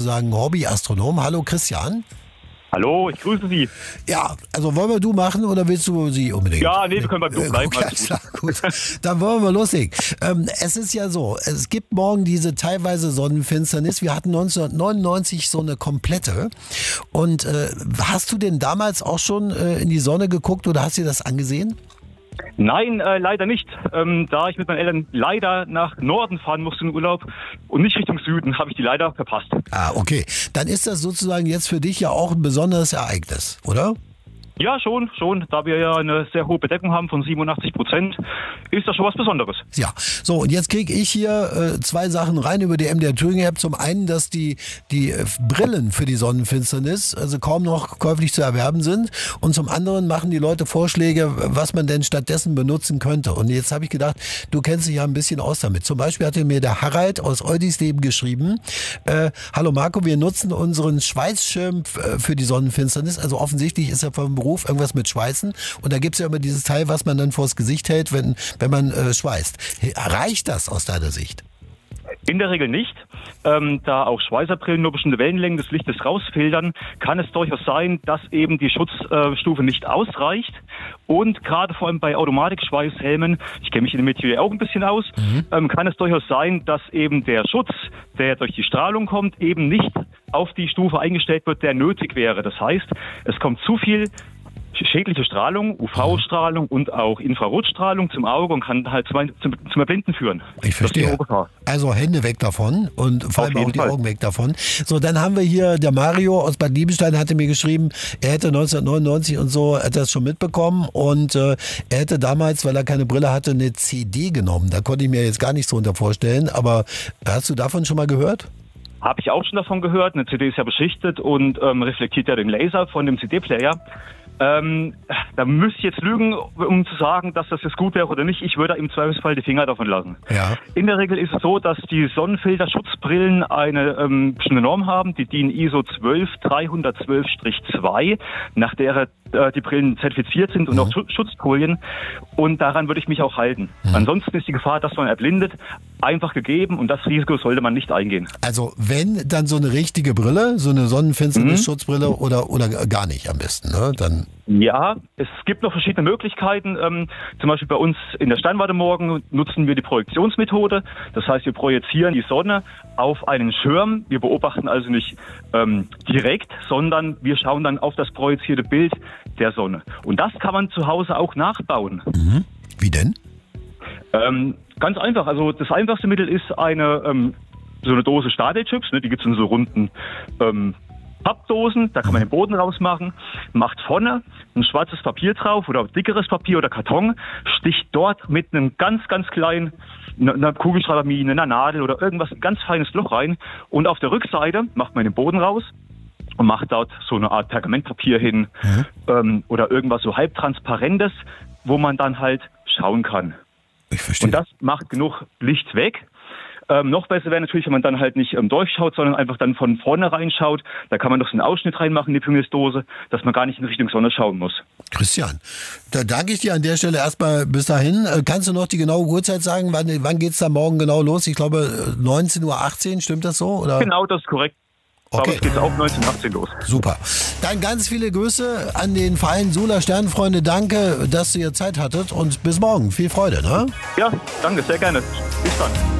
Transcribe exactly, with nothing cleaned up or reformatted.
sozusagen Hobbyastronom. Hallo Christian. Hallo, ich grüße Sie. Ja, also wollen wir du machen oder willst du sie unbedingt? Ja, nee, wir können bei du bleiben. Okay, alles klar, gut. Dann wollen wir loslegen. Ähm, es ist ja so, es gibt morgen diese teilweise Sonnenfinsternis. Wir hatten neunzehnhundertneunundneunzig so eine komplette. Und äh, hast du denn damals auch schon äh, in die Sonne geguckt oder hast dir das angesehen? Nein, äh, leider nicht. Ähm, da ich mit meinen Eltern leider nach Norden fahren musste in den Urlaub und nicht Richtung Süden, habe ich die leider verpasst. Ah, okay. Dann ist das sozusagen jetzt für dich ja auch ein besonderes Ereignis, oder? Ja, schon, schon. Da wir ja eine sehr hohe Bedeckung haben von siebenundachtzig Prozent, ist das schon was Besonderes. Ja, so und jetzt kriege ich hier äh, zwei Sachen rein über die M D R Thüringen App. Zum einen, dass die, die äh, Brillen für die Sonnenfinsternis also kaum noch käuflich zu erwerben sind. Und zum anderen machen die Leute Vorschläge, was man denn stattdessen benutzen könnte. Und jetzt habe ich gedacht, du kennst dich ja ein bisschen aus damit. Zum Beispiel hatte mir der Harald aus Eudisleben geschrieben, äh, hallo Marco, wir nutzen unseren Schweißschirm äh, für die Sonnenfinsternis. Also offensichtlich ist er vom Beruf irgendwas mit Schweißen. Und da gibt es ja immer dieses Teil, was man dann vors Gesicht hält, wenn, wenn man äh, schweißt. Reicht das aus deiner Sicht? In der Regel nicht. Ähm, da auch Schweißerbrillen nur bestimmte Wellenlängen des Lichtes rausfiltern, kann es durchaus sein, dass eben die Schutzstufe nicht ausreicht. Und gerade vor allem bei Automatikschweißhelmen, ich kenne mich in der Metier auch ein bisschen aus, mhm. ähm, kann es durchaus sein, dass eben der Schutz, der durch die Strahlung kommt, eben nicht auf die Stufe eingestellt wird, der nötig wäre. Das heißt, es kommt zu viel schädliche Strahlung, U V-Strahlung und auch Infrarotstrahlung zum Auge und kann halt zum, zum, zum Erblinden führen. Ich verstehe. Also Hände weg davon und vor allem auch die Fall. Augen weg davon. So, dann haben wir hier, der Mario aus Bad Liebenstein hatte mir geschrieben, er hätte neunzehnhundertneunundneunzig und so, hat das schon mitbekommen und äh, er hätte damals, weil er keine Brille hatte, eine C D genommen. Da konnte ich mir jetzt gar nichts drunter vorstellen, aber hast du davon schon mal gehört? Habe ich auch schon davon gehört. Eine C D ist ja beschichtet und ähm, reflektiert ja den Laser von dem C D-Player. Ähm, da müsste ich jetzt lügen, um zu sagen, dass das jetzt gut wäre oder nicht. Ich würde im Zweifelsfall die Finger davon lassen. Ja. In der Regel ist es so, dass die Sonnenfilterschutzbrillen eine ähm, bestimmte Norm haben, die DIN I S O zwölf dreihundertzwölf zwei, nach der äh, die Brillen zertifiziert sind und mhm. auch Schu- Schutzfolien. Und daran würde ich mich auch halten. Mhm. Ansonsten ist die Gefahr, dass man erblindet, einfach gegeben und das Risiko sollte man nicht eingehen. Also wenn, dann so eine richtige Brille, so eine Sonnenfinsternis-Schutzbrille mhm. oder, oder gar nicht am besten, ne? Dann ja, es gibt noch verschiedene Möglichkeiten. Ähm, zum Beispiel bei uns in der Sternwarte morgen nutzen wir die Projektionsmethode. Das heißt, wir projizieren die Sonne auf einen Schirm. Wir beobachten also nicht ähm, direkt, sondern wir schauen dann auf das projizierte Bild der Sonne. Und das kann man zu Hause auch nachbauen. Mhm. Wie denn? Ähm, ganz einfach. Also das einfachste Mittel ist eine ähm, so eine Dose Stapelchips. Ne, die gibt es in so runden ähm, Pappdosen, da kann man den Boden rausmachen, macht vorne ein schwarzes Papier drauf oder dickeres Papier oder Karton, sticht dort mit einem ganz, ganz kleinen, einer Kugelschreibermine, einer Nadel oder irgendwas, ein ganz feines Loch rein und auf der Rückseite macht man den Boden raus und macht dort so eine Art Pergamentpapier hin mhm. ähm, oder irgendwas so halbtransparentes, wo man dann halt schauen kann. Ich verstehe. Und das macht genug Licht weg. Ähm, noch besser wäre natürlich, wenn man dann halt nicht ähm, durchschaut, sondern einfach dann von vorne reinschaut. Da kann man noch so einen Ausschnitt reinmachen in die Pingelsdose, dass man gar nicht in Richtung Sonne schauen muss. Christian, da danke ich dir an der Stelle erstmal bis dahin. Äh, kannst du noch die genaue Uhrzeit sagen? Wann, wann geht es da morgen genau los? Ich glaube neunzehn Uhr achtzehn, stimmt das so? Oder? Genau, das ist korrekt. Okay. Es geht auch neunzehn Uhr achtzehn los. Super. Dann ganz viele Grüße an den Verein Solar Sternfreunde. Danke, dass ihr Zeit hattet und bis morgen. Viel Freude, ne? Ja, danke, sehr gerne. Bis dann.